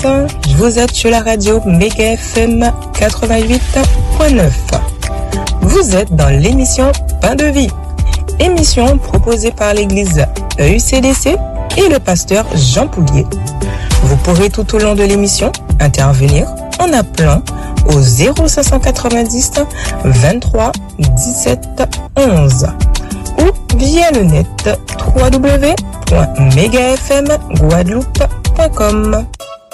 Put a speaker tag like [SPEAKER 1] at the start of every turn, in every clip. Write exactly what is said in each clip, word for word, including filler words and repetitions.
[SPEAKER 1] vous êtes sur la radio Méga F M quatre-vingt-huit point neuf. Vous êtes dans l'émission Pain de Vie, émission proposée par l'église E U C D C et le pasteur Jean Poulier. Vous pourrez tout au long de l'émission intervenir en appelant au zéro cinq cent quatre-vingt-dix vingt-trois dix-sept onze ou via le net w w w point mega f m guadeloupe point com.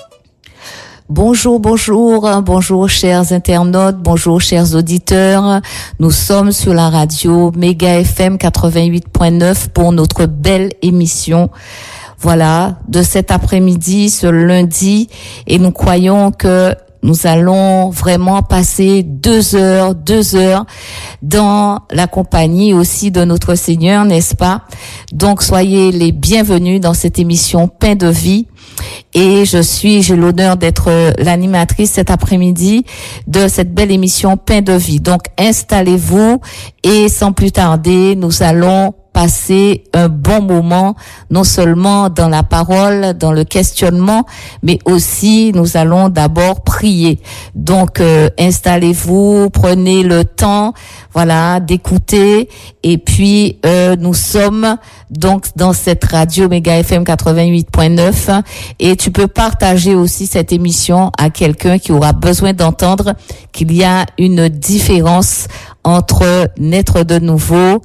[SPEAKER 2] Bonjour, bonjour, bonjour chers internautes, bonjour chers auditeurs. Nous sommes sur la radio Méga F M quatre-vingt-huit point neuf pour notre belle émission. Voilà, de cet après-midi, ce lundi, et nous croyons que nous allons vraiment passer deux heures, deux heures dans la compagnie aussi de notre Seigneur, n'est-ce pas? Donc, soyez les bienvenus dans cette émission Pain de Vie. Et je suis, j'ai l'honneur d'être l'animatrice cet après-midi de cette belle émission Pain de Vie. Donc, installez-vous et sans plus tarder, nous allons passer un bon moment, non seulement dans la parole, dans le questionnement, mais aussi nous allons d'abord prier. Donc, euh, installez-vous, prenez le temps, voilà, d'écouter. Et puis, euh, nous sommes donc dans cette radio Méga F M quatre-vingt-huit point neuf. Et tu peux partager aussi cette émission à quelqu'un qui aura besoin d'entendre qu'il y a une différence entre naître de nouveau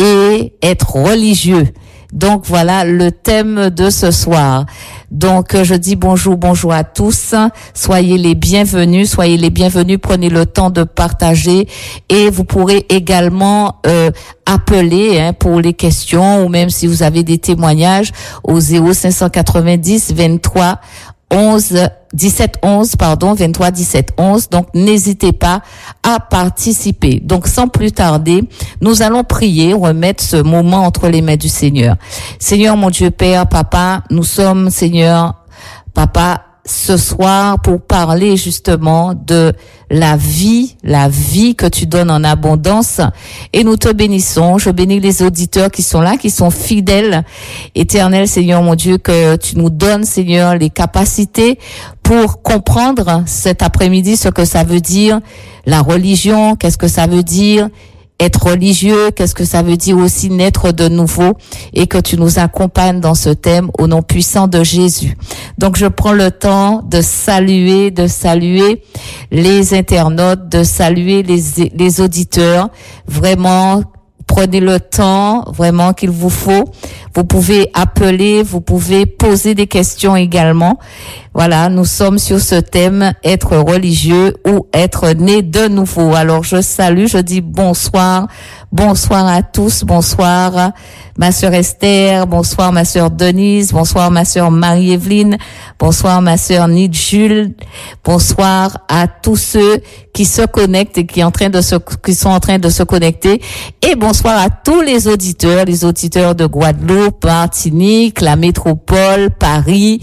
[SPEAKER 2] et être religieux. Donc voilà le thème de ce soir. Donc je dis bonjour, bonjour à tous. Soyez les bienvenus, soyez les bienvenus. Prenez le temps de partager et vous pourrez également euh, appeler hein, pour les questions ou même si vous avez des témoignages au zéro cinq cent quatre-vingt-dix vingt-trois onze dix-sept onze pardon vingt-trois dix-sept onze. Donc n'hésitez pas à participer. Donc sans plus tarder, nous allons prier, remettre ce moment entre les mains du Seigneur. Seigneur mon Dieu, Père, Papa, nous sommes, Seigneur, Papa, ce soir pour parler justement de la vie, la vie que tu donnes en abondance. Et nous te bénissons. Je bénis les auditeurs qui sont là, qui sont fidèles. Éternel Seigneur mon Dieu, que tu nous donnes, Seigneur, les capacités pour comprendre cet après-midi ce que ça veut dire la religion, qu'est-ce que ça veut dire être religieux, qu'est-ce que ça veut dire aussi naître de nouveau, et que tu nous accompagnes dans ce thème au nom puissant de Jésus. Donc je prends le temps de saluer, de saluer les internautes, de saluer les, les auditeurs. Vraiment, prenez le temps vraiment qu'il vous faut. Vous pouvez appeler, vous pouvez poser des questions également. Voilà, nous sommes sur ce thème, être religieux ou être né de nouveau. Alors je salue, je dis bonsoir, bonsoir à tous, bonsoir ma sœur Esther, bonsoir ma sœur Denise, bonsoir ma sœur Marie-Evelyne, bonsoir ma sœur Nid Jules, bonsoir à tous ceux qui se connectent et qui, en train de se, qui sont en train de se connecter, et bonsoir à tous les auditeurs, les auditeurs de Guadeloupe, Martinique, la métropole, Paris,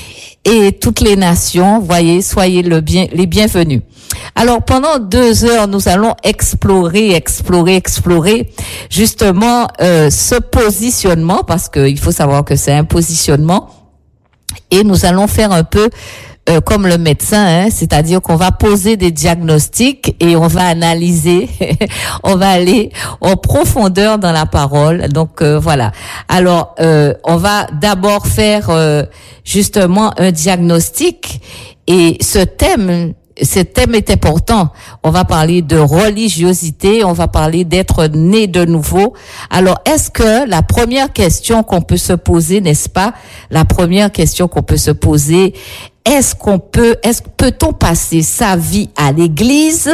[SPEAKER 2] et toutes les nations. Voyez, soyez le bien, les bienvenus. Alors, pendant deux heures, nous allons explorer, explorer, explorer, justement, euh, ce positionnement, parce que il faut savoir que c'est un positionnement, et nous allons faire un peu Euh, comme le médecin, hein, c'est-à-dire qu'on va poser des diagnostics et on va analyser, on va aller en profondeur dans la parole. Donc euh, voilà. Alors euh, on va d'abord faire euh, justement un diagnostic, et ce thème, ce thème est important. On va parler de religiosité, on va parler d'être né de nouveau. Alors, est-ce que la première question qu'on peut se poser, n'est-ce pas, la première question qu'on peut se poser, est-ce qu'on peut, est-ce peut-on passer sa vie à l'église,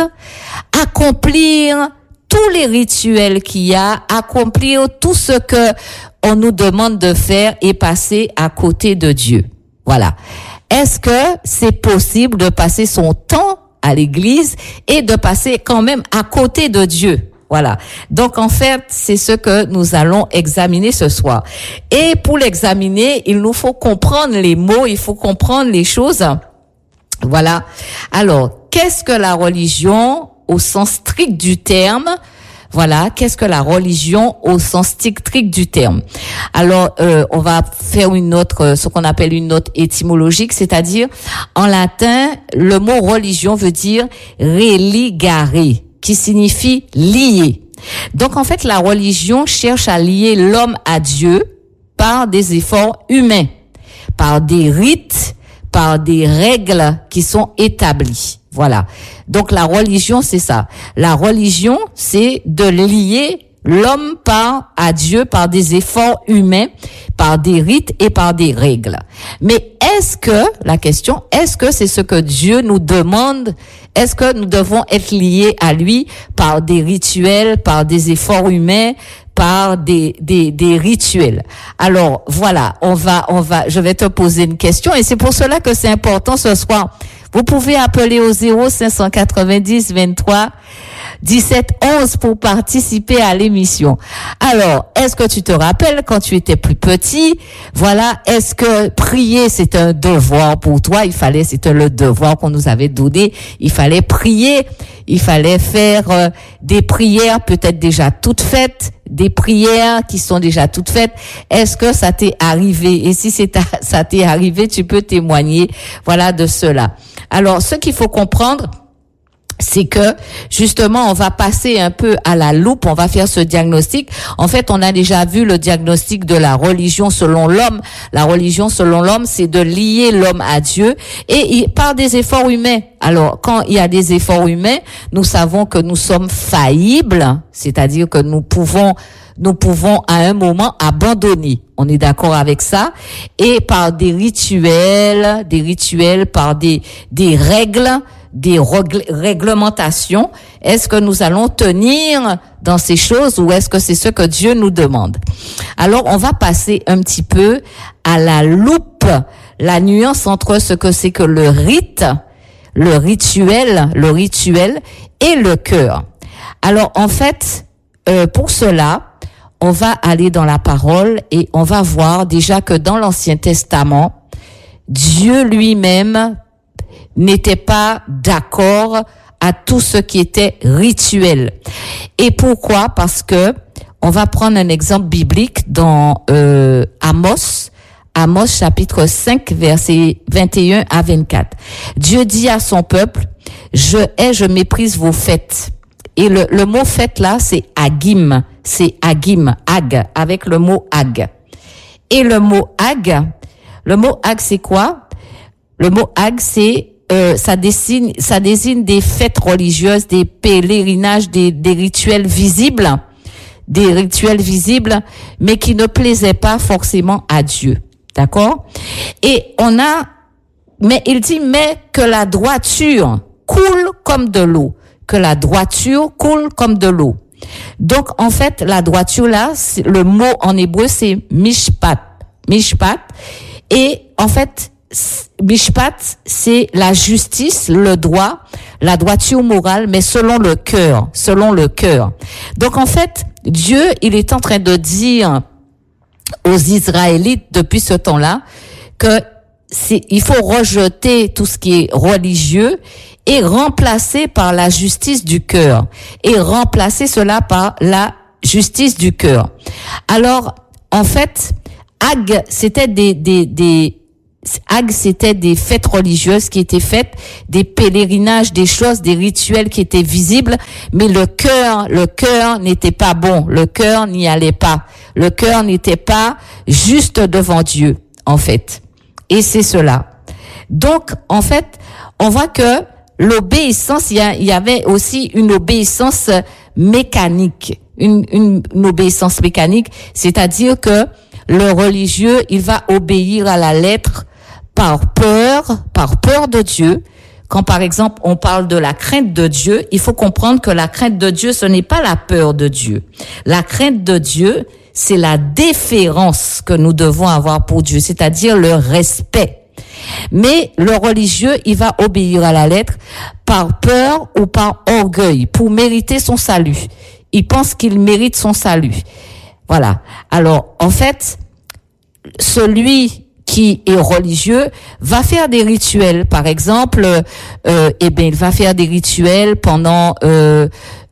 [SPEAKER 2] accomplir tous les rituels qu'il y a, accomplir tout ce que on nous demande de faire et passer à côté de Dieu? Voilà. Est-ce que c'est possible de passer son temps à l'église et de passer quand même à côté de Dieu? Voilà. Donc, en fait, c'est ce que nous allons examiner ce soir. Et pour l'examiner, il nous faut comprendre les mots, il faut comprendre les choses. Voilà. Alors, qu'est-ce que la religion au sens strict du terme? Voilà, qu'est-ce que la religion au sens strict du terme? Alors, euh, on va faire une autre, ce qu'on appelle une note étymologique, c'est-à-dire, en latin, le mot religion veut dire religare, qui signifie lier. Donc, en fait, la religion cherche à lier l'homme à Dieu par des efforts humains, par des rites, par des règles qui sont établies. Voilà. Donc, la religion, c'est ça. La religion, c'est de lier l'homme par à Dieu par des efforts humains, par des rites et par des règles. Mais est-ce que, la question, est-ce que c'est ce que Dieu nous demande? Est-ce que nous devons être liés à lui par des rituels, par des efforts humains, par des, des, des rituels? Alors, voilà, on va, on va, je vais te poser une question et c'est pour cela que c'est important ce soir. Vous pouvez appeler au zéro cinq cent quatre-vingt-dix vingt-trois dix-sept onze pour participer à l'émission. Alors, est-ce que tu te rappelles quand tu étais plus petit? Voilà, est-ce que prier c'est un devoir pour toi? Il fallait, c'était le devoir qu'on nous avait donné. Il fallait prier, il fallait faire euh, des prières peut-être déjà toutes faites, des prières qui sont déjà toutes faites. Est-ce que ça t'est arrivé? Et si c'est ta, ça t'est arrivé, tu peux témoigner, voilà, de cela. Alors, ce qu'il faut comprendre, c'est que, justement, on va passer un peu à la loupe, on va faire ce diagnostic. En fait, on a déjà vu le diagnostic de la religion selon l'homme. La religion selon l'homme, c'est de lier l'homme à Dieu et par des efforts humains. Alors, quand il y a des efforts humains, nous savons que nous sommes faillibles, c'est-à-dire que nous pouvons nous pouvons à un moment abandonner. On est d'accord avec ça? Et par des rituels, des rituels, par des des règles, des règles, réglementations, est-ce que nous allons tenir dans ces choses ou est-ce que c'est ce que Dieu nous demande? Alors, on va passer un petit peu à la loupe, la nuance entre ce que c'est que le rite, le rituel, le rituel et le cœur. Alors, en fait, euh, pour cela, on va aller dans la parole et on va voir déjà que dans l'Ancien Testament, Dieu lui-même n'était pas d'accord à tout ce qui était rituel. Et pourquoi? Parce que on va prendre un exemple biblique dans euh, Amos, Amos chapitre cinq, versets vingt et un à vingt-quatre. Dieu dit à son peuple, je hais, je méprise vos fêtes. Et le, le mot fête là, c'est agim, c'est agim, ag, avec le mot ag. Et le mot ag, le mot ag c'est quoi? Le mot ag c'est Euh, ça désigne, ça désigne des fêtes religieuses, des pèlerinages, des, des rituels visibles, des rituels visibles, mais qui ne plaisaient pas forcément à Dieu. D'accord? Et on a, mais il dit, mais que la droiture coule comme de l'eau, que la droiture coule comme de l'eau. Donc, en fait, la droiture là, le mot en hébreu, c'est mishpat, mishpat. Et, en fait, Mishpat, c'est la justice, le droit, la droiture morale, mais selon le cœur, selon le cœur. Donc en fait, Dieu, il est en train de dire aux Israélites depuis ce temps-là que c'est, il faut rejeter tout ce qui est religieux et remplacer par la justice du cœur et remplacer cela par la justice du cœur. Alors en fait, Ag, c'était des des des Ag, c'était des fêtes religieuses qui étaient faites, des pèlerinages, des choses, des rituels qui étaient visibles, mais le cœur, le cœur n'était pas bon, le cœur n'y allait pas, le cœur n'était pas juste devant Dieu, en fait. Et c'est cela. Donc, en fait, on voit que l'obéissance, il y, a, il y avait aussi une obéissance mécanique, une, une, une obéissance mécanique, c'est-à-dire que le religieux, il va obéir à la lettre par peur, par peur de Dieu. Quand par exemple on parle de la crainte de Dieu, il faut comprendre que la crainte de Dieu, ce n'est pas la peur de Dieu. La crainte de Dieu, c'est la déférence que nous devons avoir pour Dieu, c'est-à-dire le respect. Mais le religieux, il va obéir à la lettre par peur ou par orgueil pour mériter son salut. Il pense qu'il mérite son salut. Voilà. Alors, en fait, celui qui est religieux va faire des rituels. Par exemple, euh, eh ben, il va faire des rituels pendant euh,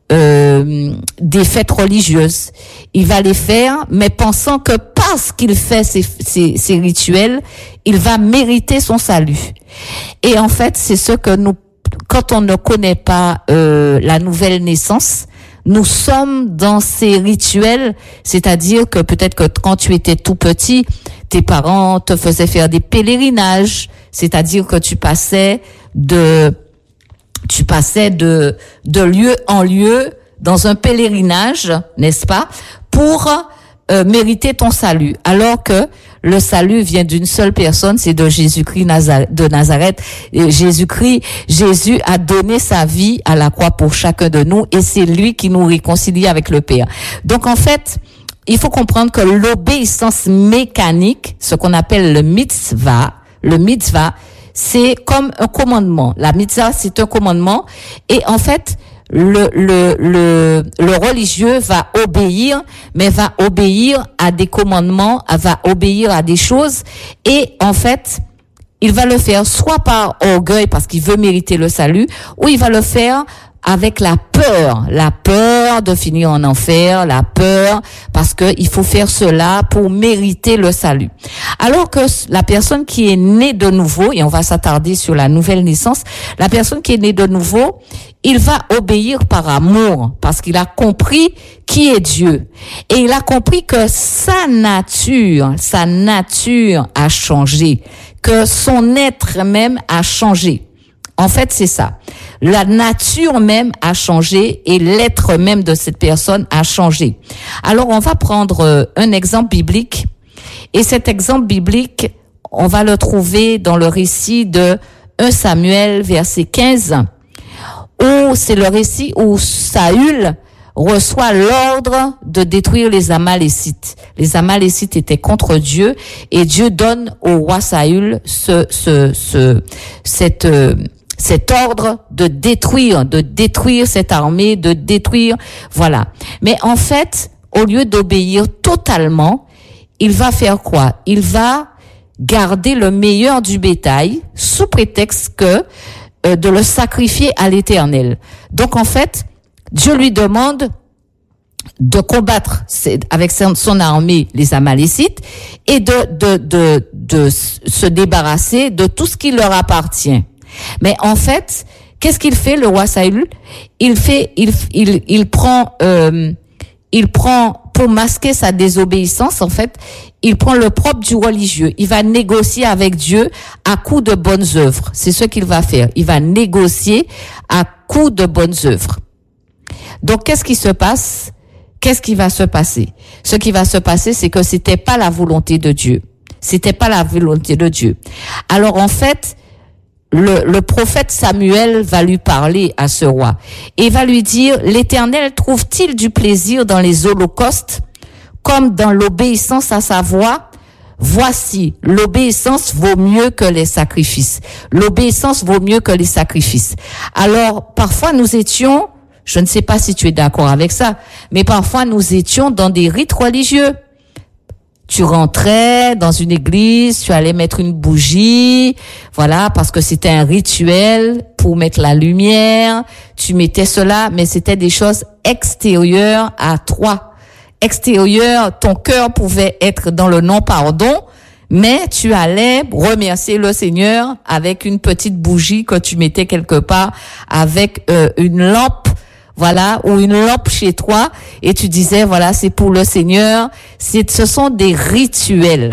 [SPEAKER 2] euh, des fêtes religieuses. Il va les faire, mais pensant que parce qu'il fait ces, ces, ces rituels, il va mériter son salut. Et en fait, c'est ce que nous, quand on ne connaît pas euh, la nouvelle naissance, nous sommes dans ces rituels, c'est-à-dire que peut-être que quand tu étais tout petit, tes parents te faisaient faire des pèlerinages, c'est-à-dire que tu passais de tu passais de de lieu en lieu dans un pèlerinage, n'est-ce pas, pour euh, mériter ton salut, alors que le salut vient d'une seule personne, c'est de Jésus-Christ de Nazareth. Et Jésus-Christ, Jésus a donné sa vie à la croix pour chacun de nous et c'est lui qui nous réconcilie avec le Père. Donc en fait, il faut comprendre que l'obéissance mécanique, ce qu'on appelle le mitzvah, le mitzvah, c'est comme un commandement. La mitzvah, c'est un commandement et en fait, Le, le, le, le religieux va obéir, mais va obéir à des commandements, va obéir à des choses, et en fait, il va le faire soit par orgueil parce qu'il veut mériter le salut, ou il va le faire avec la peur, la peur de finir en enfer, la peur parce que il faut faire cela pour mériter le salut. Alors que la personne qui est née de nouveau, et on va s'attarder sur la nouvelle naissance, la personne qui est née de nouveau, il va obéir par amour parce qu'il a compris qui est Dieu. Et il a compris que sa nature, sa nature a changé, que son être même a changé. En fait, c'est ça. La nature même a changé et l'être même de cette personne a changé. Alors, on va prendre un exemple biblique. Et cet exemple biblique, on va le trouver dans le récit de premier Samuel, verset quinze, où c'est le récit où Saül reçoit l'ordre de détruire les Amalécites. Les Amalécites étaient contre Dieu et Dieu donne au roi Saül ce, ce, ce, cette, euh, cet ordre de détruire, de détruire cette armée, de détruire, voilà. Mais en fait, au lieu d'obéir totalement, il va faire quoi? Il va garder le meilleur du bétail sous prétexte que euh, de le sacrifier à l'Éternel. Donc en fait, Dieu lui demande de combattre avec son armée les Amalécites et de, de, de, de se débarrasser de tout ce qui leur appartient. Mais en fait, qu'est-ce qu'il fait, le roi Saül? Il fait, il, il, il prend, euh, il prend, pour masquer sa désobéissance, en fait, il prend le propre du religieux. Il va négocier avec Dieu à coup de bonnes œuvres. C'est ce qu'il va faire. Il va négocier à coup de bonnes œuvres. Donc, qu'est-ce qui se passe? Qu'est-ce qui va se passer? Ce qui va se passer, c'est que c'était pas la volonté de Dieu. C'était pas la volonté de Dieu. Alors, en fait, le, le prophète Samuel va lui parler à ce roi et va lui dire, l'Éternel trouve-t-il du plaisir dans les holocaustes comme dans l'obéissance à sa voix? Voici, l'obéissance vaut mieux que les sacrifices. L'obéissance vaut mieux que les sacrifices. Alors, parfois, nous étions, je ne sais pas si tu es d'accord avec ça, mais parfois, nous étions dans des rites religieux. Tu rentrais dans une église, tu allais mettre une bougie, voilà, parce que c'était un rituel pour mettre la lumière, tu mettais cela, mais c'était des choses extérieures à toi. Extérieures, ton cœur pouvait être dans le non-pardon, mais tu allais remercier le Seigneur avec une petite bougie que tu mettais quelque part, avec euh, une lampe, voilà, ou une lampe chez toi, et tu disais, voilà, c'est pour le Seigneur. C'est, ce sont des rituels.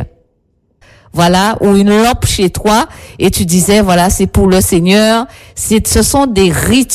[SPEAKER 2] Voilà, ou une lampe chez toi, et tu disais, voilà, c'est pour le Seigneur. C'est, ce sont des rituels.